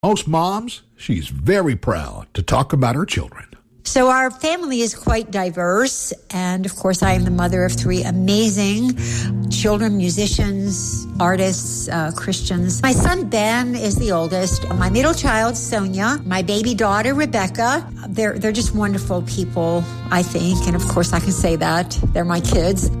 Most moms, she's very proud to talk about her children. So our family is quite diverse, and of course I am the mother of 3 amazing children, musicians, artists, Christians. My son Ben is the oldest. My middle child, Sonia. My baby daughter, Rebecca. They're just wonderful people, I think, and of course I can say that. They're my kids.